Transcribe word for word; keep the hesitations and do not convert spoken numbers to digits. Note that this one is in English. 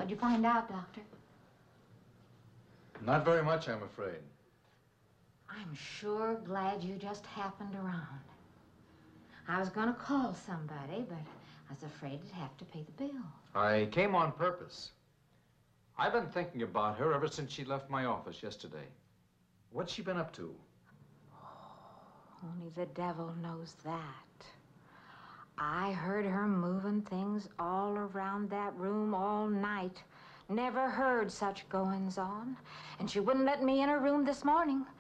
What'd you find out, Doctor? Not very much, I'm afraid. I'm sure glad you just happened around. I was going to call somebody, but I was afraid I'd have to pay the bill. I came on purpose. I've been thinking about her ever since she left my office yesterday. What's she been up to? Oh, only the devil knows that. I heard her moving things all around that room all night. Never heard such goings on. And she wouldn't let me in her room this morning.